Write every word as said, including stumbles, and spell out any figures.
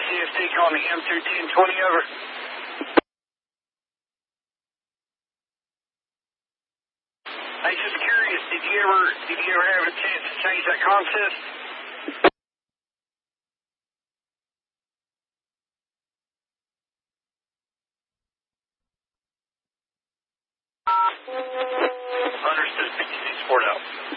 C S T calling the M two ten twenty, over. Hey, just curious, did you ever did you ever have a chance to change that concept? Understood. fifty-six Fort out.